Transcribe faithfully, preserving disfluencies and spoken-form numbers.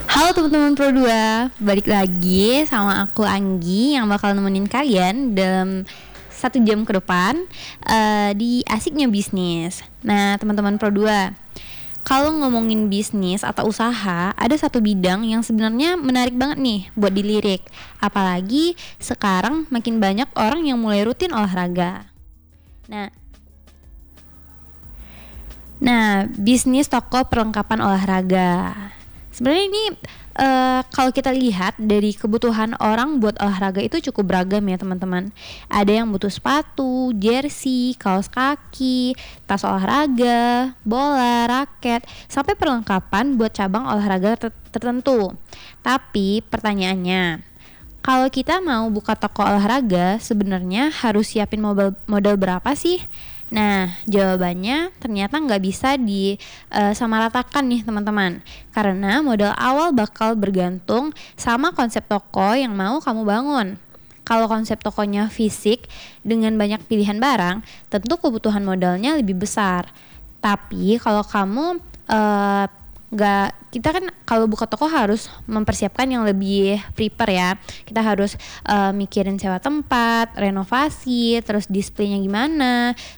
Halo teman-teman Pro dua, balik lagi sama aku Anggi yang bakal nemenin kalian dalam satu jam ke depan uh, di Asiknya Bisnis. Nah teman-teman Pro dua, kalau ngomongin bisnis atau usaha, ada satu bidang yang sebenarnya menarik banget nih buat dilirik. Apalagi sekarang makin banyak orang yang mulai rutin olahraga. Nah, nah bisnis toko perlengkapan olahraga. Sebenarnya ini uh, kalau kita lihat dari kebutuhan orang buat olahraga itu cukup beragam ya teman-teman. Ada yang butuh sepatu, jersey, kaos kaki, tas olahraga, bola, raket, sampai perlengkapan buat cabang olahraga ter- tertentu. Tapi pertanyaannya, kalau kita mau buka toko olahraga, sebenarnya harus siapin modal, modal berapa sih? Nah, jawabannya ternyata nggak bisa disamaratakan nih teman-teman. Karena modal awal bakal bergantung sama konsep toko yang mau kamu bangun. Kalau konsep tokonya fisik dengan banyak pilihan barang, tentu kebutuhan modalnya lebih besar. Tapi kalau kamu uh, nggak, kita kan kalau buka toko harus mempersiapkan yang lebih prepare ya. Kita harus uh, mikirin sewa tempat, renovasi, terus displaynya gimana,